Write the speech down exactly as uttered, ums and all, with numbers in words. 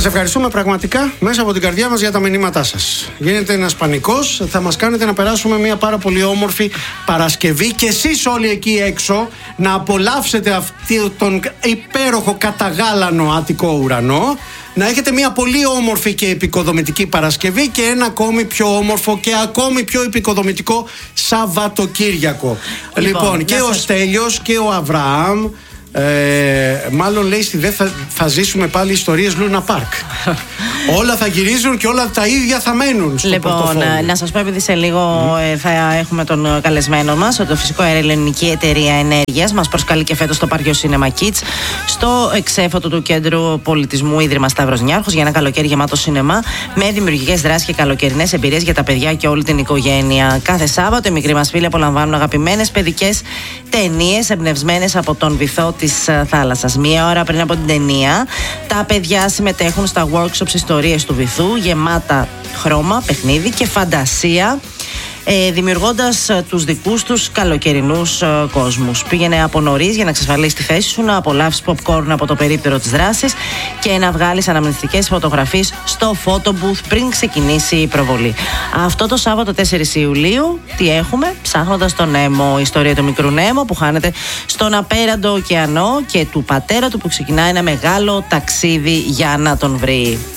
ευχαριστούμε πραγματικά μέσα από την καρδιά μας για τα μηνύματά σας. Γίνεται ένας πανικός, θα μας κάνετε να περάσουμε μια πάρα πολύ όμορφη Παρασκευή και εσείς όλοι εκεί έξω να απολαύσετε αυτή τον υπέροχο καταγάλανο Αττικό ουρανό, να έχετε μια πολύ όμορφη και επικοδομητική Παρασκευή και ένα ακόμη πιο όμορφο και ακόμη πιο επικοδομητικό Σαββατοκύριακο. Λοιπόν, λοιπόν και ο σας... Στέλιος και ο Αβραάμ, Ε, μάλλον λέει στη δε θα, θα ζήσουμε πάλι ιστορίες Λούνα Πάρκ. Όλα θα γυρίζουν και όλα τα ίδια θα μένουν στο Λοιπόν, πορτοφόλι. να σας πω, επειδή σε λίγο mm. ε, θα έχουμε τον καλεσμένο μας, ότι το Φυσικό Αέριο Ελληνική Εταιρεία Ενέργειας μας προσκαλεί και φέτος στο Πάρκιο Cinema Kids, στο εξέφωτο του Κέντρου Πολιτισμού Ίδρυμα Σταύρος Νιάρχος, για ένα καλοκαίρι γεμάτο σινεμά, με δημιουργικές δράσεις και καλοκαιρινές εμπειρίες για τα παιδιά και όλη την οικογένεια. Κάθε Σάββατο οι μικροί μας φίλοι απολαμβάνουν αγαπημένες παιδικές ταινίες εμπνευσμένες από τον βυθό της θάλασσας. Μία ώρα πριν από την ταινία, τα παιδιά συμμετέχουν στα workshops ιστορίες του βυθού, γεμάτα χρώμα, παιχνίδι και φαντασία, ε, δημιουργώντας ε, τους δικούς τους καλοκαιρινούς ε, κόσμους. Πήγαινε από νωρίς για να εξασφαλίσεις τη θέση σου, να απολαύσεις popcorn από το περίπτερο της δράσης και να βγάλεις αναμνηστικές φωτογραφίες στο photo booth πριν ξεκινήσει η προβολή. Αυτό το Σάββατο τέσσερις Ιουλίου τι έχουμε? Ψάχνοντας τον Νέμο, η ιστορία του μικρού Νέμο που χάνεται στον απέραντο ωκεανό και του πατέρα του που ξεκινάει ένα μεγάλο ταξίδι για να τον βρει.